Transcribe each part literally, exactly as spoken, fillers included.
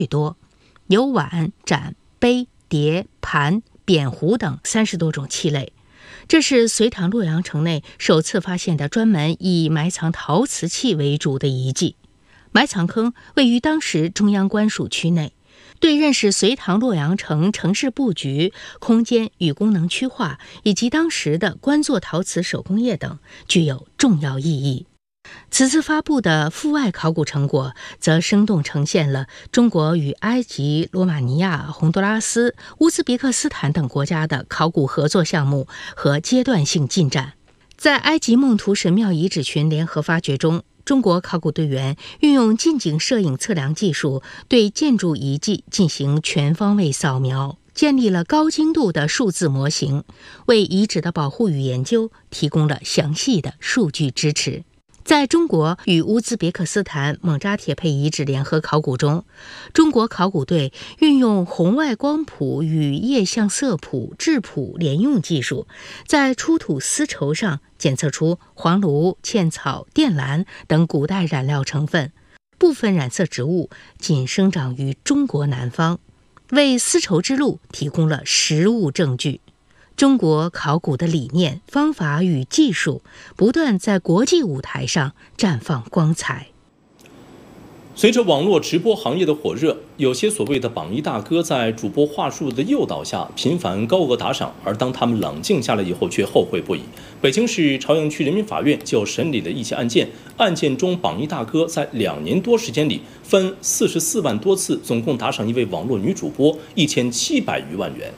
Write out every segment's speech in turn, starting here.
最多，有碗、盏、杯、碟、盘、扁壶等三十多种器类。这是隋唐洛阳城内首次发现的专门以埋藏陶瓷器为主的遗迹。埋藏坑位于当时中央官署区内，对认识隋唐洛阳城城市布局、空间与功能区划以及当时的官做陶瓷手工业等具有重要意义。此次发布的阜外考古成果则生动呈现了中国与埃及、罗马尼亚、洪都拉斯、乌兹别克斯坦等国家的考古合作项目和阶段性进展。在埃及孟图神庙遗址群联合发掘中，中国考古队员运用近景摄影测量技术，对建筑遗迹进行全方位扫描，建立了高精度的数字模型，为遗址的保护与研究提供了详细的数据支持。在中国与乌兹别克斯坦蒙扎铁佩遗址联合考古中，中国考古队运用红外光谱与液相色谱质谱联用技术，在出土丝绸上检测出黄芦、茜草、靛蓝等古代染料成分，部分染色植物仅生长于中国南方，为丝绸之路提供了实物证据。中国考古的理念、方法与技术不断在国际舞台上绽放光彩。 随着网络直播行业的火热，有些所谓的榜一大哥在主播话术的诱导下频繁高额打赏，而当他们冷静下来以后却后悔不已。北京市朝阳区人民法院就审理了一起案件，案件中榜一大哥在两年多时间里分四十四万多次，总共打赏一位网络女主播一千七百余万元。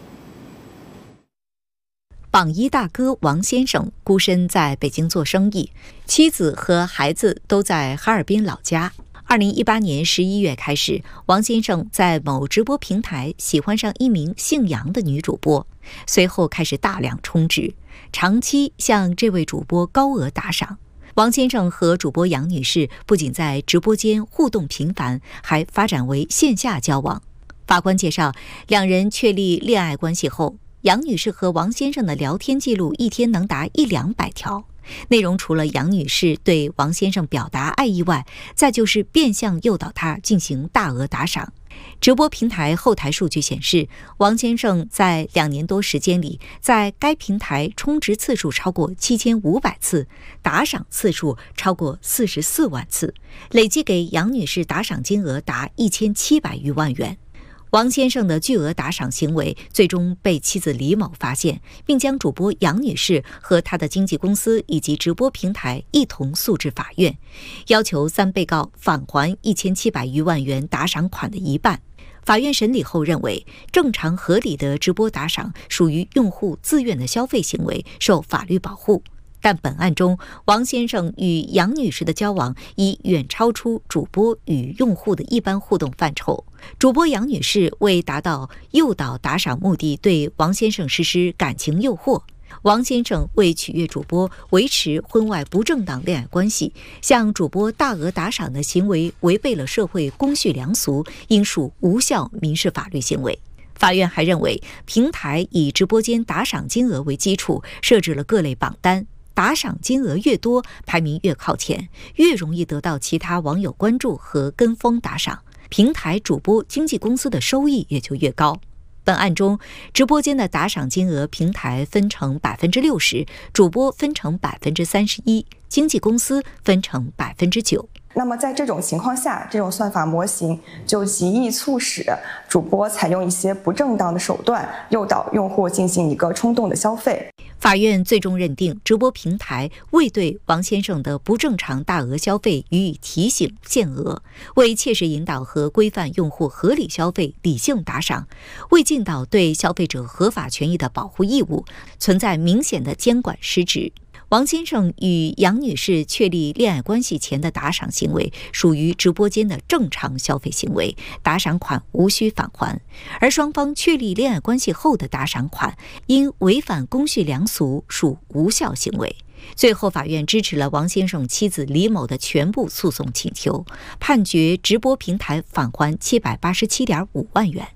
榜一大哥王先生孤身在北京做生意，妻子和孩子都在哈尔滨老家。二零一八年十一月开始，王先生在某直播平台喜欢上一名姓杨的女主播，随后开始大量充值，长期向这位主播高额打赏。王先生和主播杨女士不仅在直播间互动频繁，还发展为线下交往。法官介绍，两人确立恋爱关系后，杨女士和王先生的聊天记录一天能达一两百条，内容除了杨女士对王先生表达爱意外，再就是变相诱导他进行大额打赏。直播平台后台数据显示，王先生在两年多时间里，在该平台充值次数超过七千五百次，打赏次数超过四十四万次，累计给杨女士打赏金额达一千七百余万元。王先生的巨额打赏行为最终被妻子李某发现，并将主播杨女士和她的经纪公司以及直播平台一同诉至法院，要求三被告返还一千七百余万元打赏款的一半。法院审理后认为，正常合理的直播打赏属于用户自愿的消费行为，受法律保护。但本案中，王先生与杨女士的交往已远超出主播与用户的一般互动范畴。主播杨女士为达到诱导打赏目的，对王先生实施感情诱惑。王先生为取悦主播，维持婚外不正当恋爱关系，向主播大额打赏的行为违背了社会公序良俗，应属无效民事法律行为。法院还认为，平台以直播间打赏金额为基础，设置了各类榜单，打赏金额越多，排名越靠前，越容易得到其他网友关注和跟风打赏，平台主播经纪公司的收益也就越高。本案中，直播间的打赏金额平台分成百分之六十，主播分成百分之三十一，经纪公司分成百分之九。 那么在这种情况下，这种算法模型就极易促使主播采用一些不正当的手段，诱导用户进行一个冲动的消费。 法院最终认定，直播平台未对王先生的不正常大额消费予以提醒限额，未切实引导和规范用户合理消费、理性打赏，未尽到对消费者合法权益的保护义务，存在明显的监管失职。王先生与杨女士确立恋爱关系前的打赏行为属于直播间的正常消费行为，打赏款无需返还；而双方确立恋爱关系后的打赏款因违反公序良俗，属无效行为。最后，法院支持了王先生妻子李某的全部诉讼请求，判决直播平台返还七百八十七点五万元。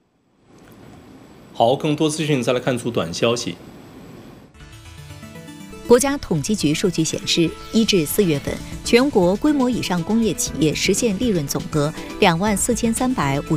好，更多资讯再来看组短消息。 国家统计局数据显示，一至四月份，全国规模以上工业企业实现利润总额两万四千三百五